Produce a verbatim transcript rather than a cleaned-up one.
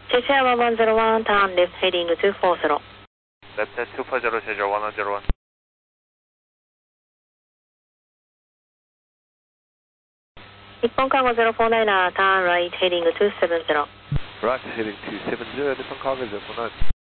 제체 one zero one, turn left heading two four zero. Left at two four zero, Cheche one zero one. Nippon Cargo zero four nine, turn right heading two seven zero. Right heading two seven zero, Nippon Cargo zero four nine.